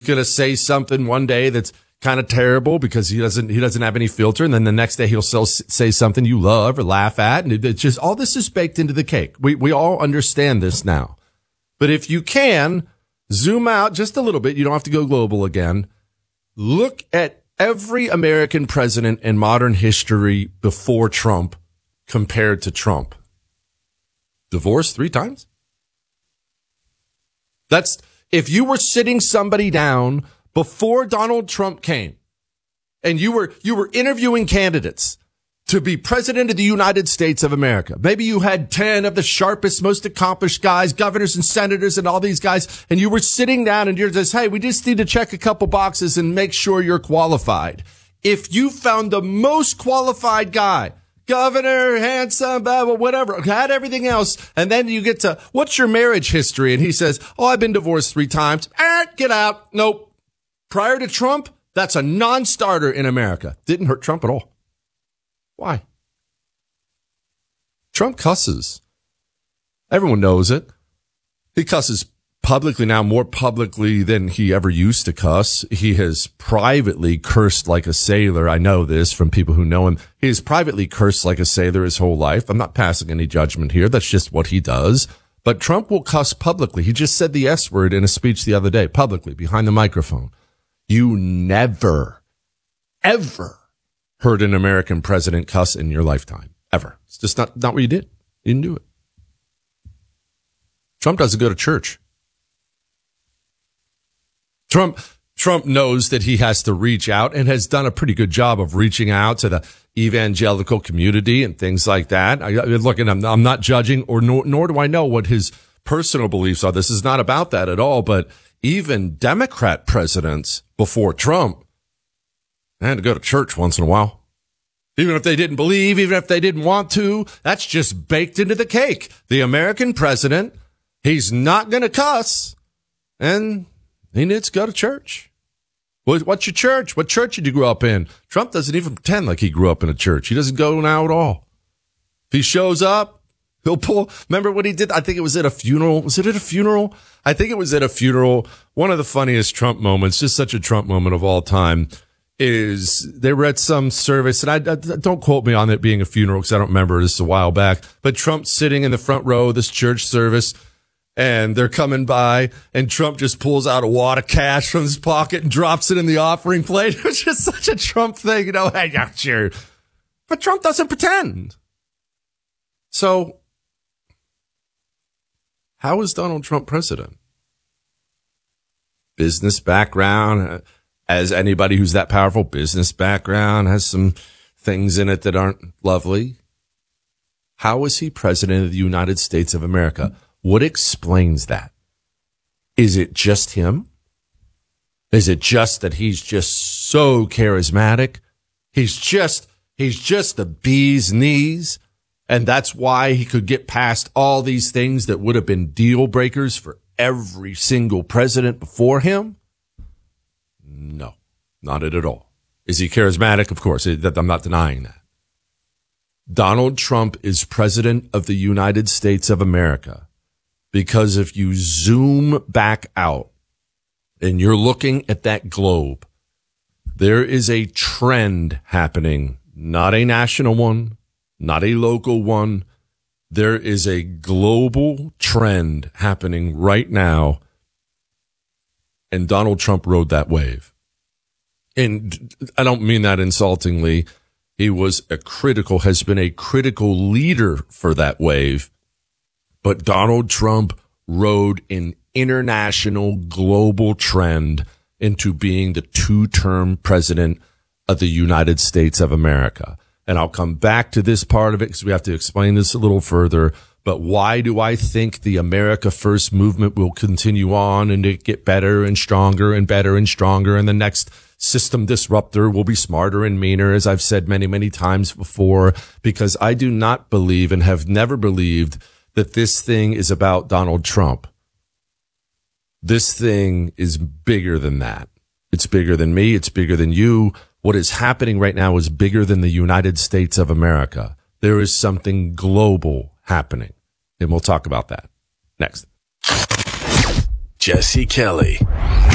going to say something one day that's kind of terrible because he doesn't have any filter. And then the next day he'll say something you love or laugh at. And it's just all this is baked into the cake. We all understand this now. But if you can zoom out just a little bit, you don't have to go global again. Look at every American president in modern history before Trump compared to Trump. Divorced 3 times? That's, if you were sitting somebody down before Donald Trump came and you were interviewing candidates to be president of the United States of America, maybe you had 10 of the sharpest, most accomplished guys, governors and senators and all these guys, and you were sitting down and you're just, hey, we just need to check a couple boxes and make sure you're qualified. If you found the most qualified guy, governor, handsome, blah, blah, whatever, had everything else. And then you get to, what's your marriage history? And he says, oh, I've been divorced 3 times. Get out. Nope. Prior to Trump, that's a non-starter in America. Didn't hurt Trump at all. Why? Trump cusses. Everyone knows it. He cusses publicly now, more publicly than he ever used to cuss. He has privately cursed like a sailor. I know this from people who know him. He has privately cursed like a sailor his whole life. I'm not passing any judgment here. That's just what he does. But Trump will cuss publicly. He just said the S word in a speech the other day, publicly, behind the microphone. You never, ever heard an American president cuss in your lifetime. Ever. It's just not what you did. You didn't do it. Trump doesn't go to church. Trump knows that he has to reach out and has done a pretty good job of reaching out to the evangelical community and things like that. Look, and I'm not judging nor do I know what his personal beliefs are. This is not about that at all. But even Democrat presidents before Trump had to go to church once in a while. Even if they didn't believe, even if they didn't want to, that's just baked into the cake. The American president, he's not going to cuss, and he needs to go to church. What's your church? What church did you grow up in? Trump doesn't even pretend like he grew up in a church. He doesn't go now at all. If he shows up, he'll pull. Remember what he did? I think it was at a funeral. Was it at a funeral? I think it was at a funeral. One of the funniest Trump moments, just such a Trump moment of all time, is they were at some service, and I don't quote me on it being a funeral because I don't remember. This is a while back. But Trump's sitting in the front row of this church service, and they're coming by, and Trump just pulls out a wad of cash from his pocket and drops it in the offering plate. It's just such a Trump thing, you know. Hey, yeah, sure. But Trump doesn't pretend. So, how is Donald Trump president? Business background, as anybody who's that powerful, business background, has some things in it that aren't lovely. How is he president of the United States of America? What explains that? Is it just him? Is it just that he's just so charismatic? He's just the bee's knees. And that's why he could get past all these things that would have been deal breakers for every single president before him? No, not at all. Is he charismatic? Of course. I'm not denying that. Donald Trump is president of the United States of America because if you zoom back out and you're looking at that globe, there is a trend happening, not a national one, not a local one. There is a global trend happening right now, and Donald Trump rode that wave. And I don't mean that insultingly. He has been a critical leader for that wave. But Donald Trump rode an international global trend into being the 2-term president of the United States of America. And I'll come back to this part of it because we have to explain this a little further. But why do I think the America First movement will continue on and it get better and stronger and better and stronger? And the next system disruptor will be smarter and meaner, as I've said many, many times before, because I do not believe and have never believed that this thing is about Donald Trump. This thing is bigger than that. It's bigger than me. It's bigger than you. What is happening right now is bigger than the United States of America. There is something global happening. And we'll talk about that next. Jesse Kelly.